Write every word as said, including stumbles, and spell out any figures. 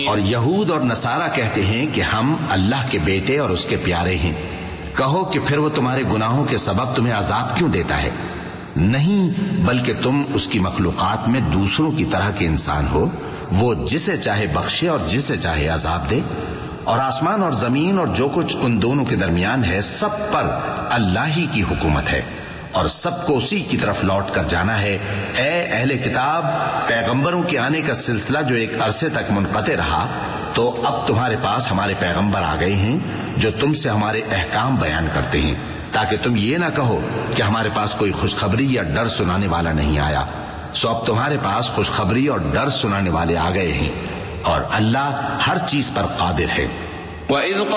और यहूद और नसारा कहते हैं कि हम अल्लाह के बेटे और उसके प्यारे हैं। कहो कि फिर वो तुम्हारे गुनाहों के सबब तुम्हें अजाब क्यों देता है? नहीं, बल्कि तुम उसकी मखलूकात में दूसरों की तरह के इंसान हो। वो जिसे चाहे बख्शे और जिसे चाहे अजाब दे। और आसमान और जमीन और जो कुछ उन दोनों के दरमियान है, सब पर अल्लाह ही की हुकूमत है और सबको उसी की तरफ लौट कर जाना है। ए अहले किताब, पैगंबरों के आने का सिलसिला जो एक अरसे तक मुनक़ते रहा, तो अब तुम्हारे पास हमारे पैगंबर आ गए हैं जो तुमसे हमारे अहकाम बयान करते हैं, ताकि तुम ये ना कहो कि हमारे पास कोई खुशखबरी या डर सुनाने वाला नहीं आया। सो अब तुम्हारे पास खुशखबरी और डर सुनाने वाले आ गए हैं और अल्लाह हर चीज पर कादिर है।